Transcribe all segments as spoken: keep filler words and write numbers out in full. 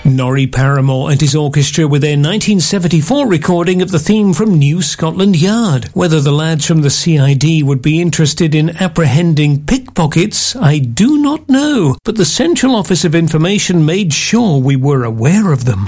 Norrie Paramore and his orchestra with their nineteen seventy-four recording of the theme from New Scotland Yard. Whether the lads from the C I D would be interested in apprehending pickpockets, I do not know, but the Central Office of Information made sure we were aware of them.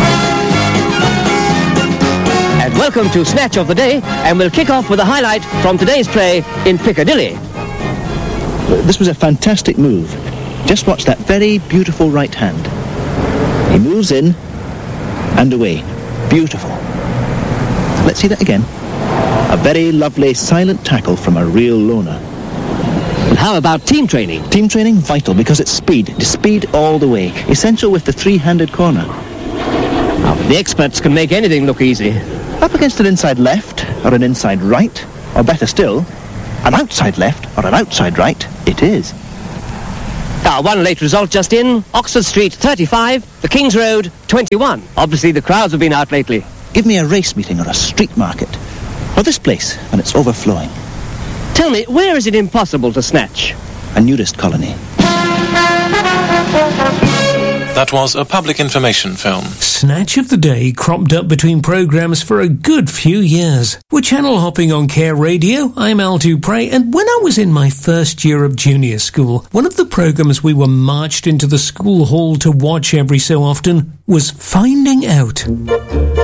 And welcome to Snatch of the Day, and we'll kick off with a highlight from today's play in Piccadilly. This was a fantastic move. Just watch that very beautiful right hand. He moves in and away. Beautiful. Let's see that again. A very lovely silent tackle from a real loner. And how about team training? Team training, vital, because it's speed. It's speed all the way. Essential with the three-handed corner. Now, the experts can make anything look easy. Up against an inside left or an inside right, or better still, an outside left or an outside right, it is. Now, one late result just in. Oxford Street thirty-five, the King's Road twenty-one. Obviously, the crowds have been out lately. Give me a race meeting or a street market. Or this place, when it's overflowing. Tell me, where is it impossible to snatch? A nudist colony. That was a public information film. Snatch of the Day cropped up between programmes for a good few years. We're channel hopping on Care Radio. I'm Al Dupre, and when I was in my first year of junior school, one of the programmes we were marched into the school hall to watch every so often was Finding Out.